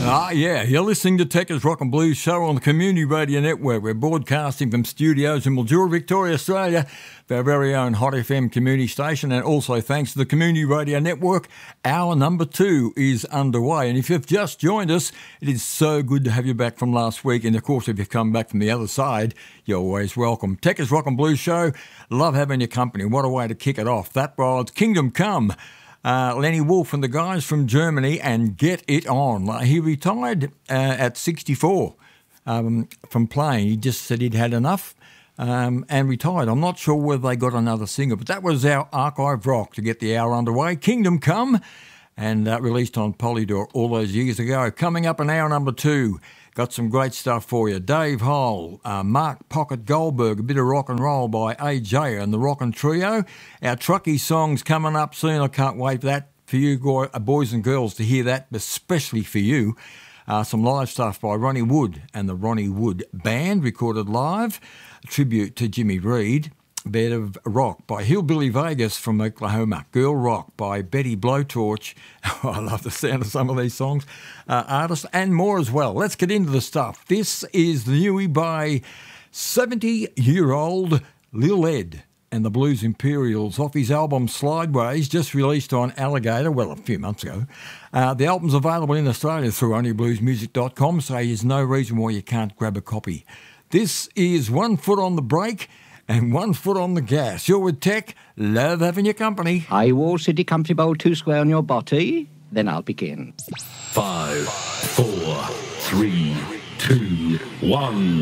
Yeah, you're listening to Techers Rock and Blues Show on the Community Radio Network. We're broadcasting from studios in Mildura, Victoria, Australia, for our very own Hot FM community station, and also thanks to the Community Radio Network, hour number 2 is underway. And if you've just joined us, it is so good to have you back from last week. And of course, if you've come back from the other side, you're always welcome. Techers Rock and Blues Show, love having your company. What a way to kick it off. That was Kingdom Come. Lenny Wolf and the guys from Germany, and Get It On. He retired at 64 from playing. He just said he'd had enough and retired. I'm not sure whether they got another singer, but that was our archive rock to get the hour underway. Kingdom Come, and released on Polydor all those years ago. Coming up in hour number 2, got some great stuff for you. Dave Hole, Mark Pocket Goldberg, a bit of rock and roll by AJ and the Rockin' Trio. Our Truckee songs coming up soon. I can't wait for that for you boys and girls to hear that, especially for you. Some live stuff by Ronnie Wood and the Ronnie Wood Band, recorded live. A tribute to Jimmy Reed. Bed of Rock by Hillbilly Vegas from Oklahoma. Girl Rock by Betty Blowtorch. Oh, I love the sound of some of these songs. Artists and more as well. Let's get into the stuff. This is the newie by 70-year-old Lil Ed and the Blues Imperials off his album Slideways, just released on Alligator, well, a few months ago. The album's available in Australia through onlybluesmusic.com, so there's no reason why you can't grab a copy. This is One Foot on the Brake and One Foot on the Gas. You're with Tech. Love having your company. Are you all city comfy bowl 2 square on your body? Then I'll begin. 5, 4, 3, 2, 1.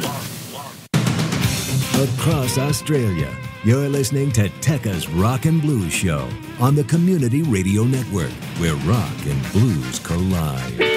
Across Australia, you're listening to Techers Rock and Blues Show on the Community Radio Network, where rock and blues collide.